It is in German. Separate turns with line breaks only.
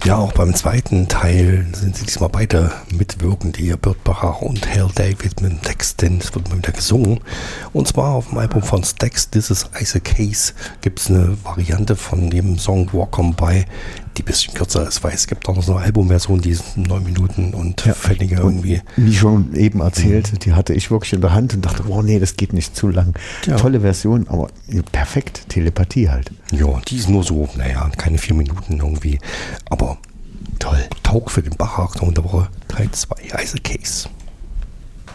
Ja, auch beim zweiten Teil sind sie diesmal beide mitwirkend, hier Burt Bacharach und Hal David mit dem Text, denn es wird mal wieder gesungen. Und zwar auf dem Album von Stax, This is Isaac Hayes, gibt es eine Variante von dem Song Walk On By, die ein bisschen kürzer ist, weil es gibt auch noch so eine Albumversion, die ist 9 Minuten und Pfennige irgendwie.
Wie schon eben erzählt, die hatte ich wirklich in der Hand und dachte, oh nee, das geht nicht zu lang. Ja. Tolle Version, aber perfekt, Telepathie halt.
Ja, die ist nur so, naja, keine 4 Minuten irgendwie, aber toll. Talk für den Bacharach unter Woche Teil 2, Isaac Hayes.